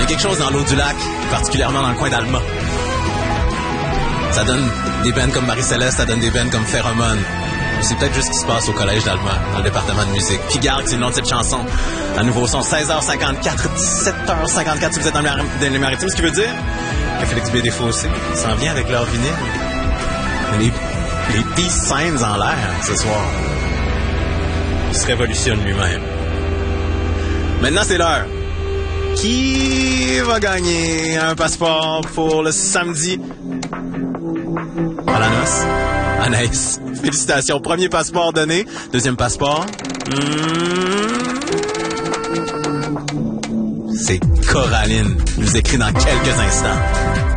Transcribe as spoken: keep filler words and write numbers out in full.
y a quelque chose dans l'eau du lac, particulièrement dans le coin d'Alma. Ça donne des bands comme Marie-Céleste, ça donne des bands comme Pheromone. C'est peut-être juste ce qui se passe au collège d'Alma, dans le département de musique. Puis garde, c'est le nom de cette chanson. À nouveau son, seize heures cinquante-quatre, dix-sept heures cinquante-quatre si vous êtes dans, dans les Maritimes, ce qui veut dire que Félix B. Desfossés s'en vient avec leur vinyle. Les, les Peace Signs en l'air ce soir. Il se révolutionne lui-même. Maintenant, c'est l'heure. Qui va gagner un passeport pour le samedi à la noce? Anaïs, félicitations. Premier passeport donné. Deuxième passeport. Hmm... C'est Coraline. Je vous écris dans quelques instants.